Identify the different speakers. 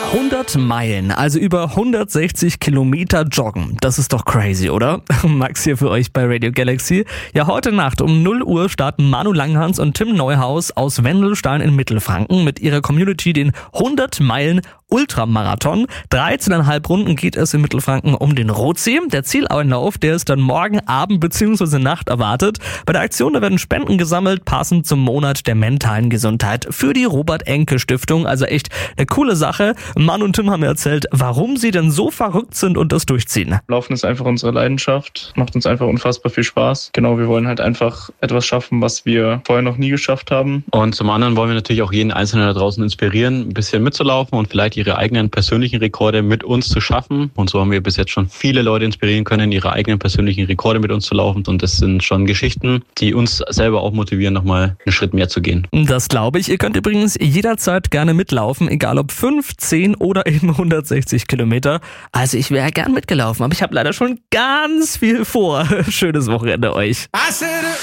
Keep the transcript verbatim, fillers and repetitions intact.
Speaker 1: hundert Meilen, also über hundertsechzig Kilometer joggen. Das ist doch crazy, oder? Max hier für euch bei Radio Galaxy. Ja, heute Nacht um null Uhr starten Manu Langhans und Tim Neuhaus aus Wendelstein in Mittelfranken mit ihrer Community den hundert Meilen Ultramarathon. dreizehneinhalb Runden geht es in Mittelfranken um den Rotsee. Der Zieleinlauf, der ist dann morgen Abend bzw. Nacht erwartet. Bei der Aktion da werden Spenden gesammelt, passend zum Monat der mentalen Gesundheit für die Robert-Enke-Stiftung. Also echt eine coole Sache. Mann und Tim haben mir erzählt, warum sie denn so verrückt sind und das durchziehen.
Speaker 2: Laufen ist einfach unsere Leidenschaft, macht uns einfach unfassbar viel Spaß. Genau, wir wollen halt einfach etwas schaffen, was wir vorher noch nie geschafft haben.
Speaker 3: Und zum anderen wollen wir natürlich auch jeden Einzelnen da draußen inspirieren, ein bisschen mitzulaufen und vielleicht ihre eigenen persönlichen Rekorde mit uns zu schaffen. Und so haben wir bis jetzt schon viele Leute inspirieren können, ihre eigenen persönlichen Rekorde mit uns zu laufen. Und das sind schon Geschichten, die uns selber auch motivieren, nochmal einen Schritt mehr zu gehen.
Speaker 1: Das glaube ich. Ihr könnt übrigens jederzeit gerne mitlaufen, egal ob fünf, zehn oder eben hundertsechzig Kilometer. Also ich wäre gern mitgelaufen, aber ich habe leider schon ganz viel vor. Schönes Wochenende euch.